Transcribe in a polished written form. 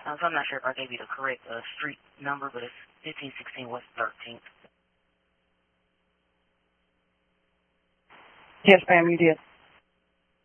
So I'm not sure if I gave you the correct street number, but it's 1516 West 13th. Yes, ma'am, you did.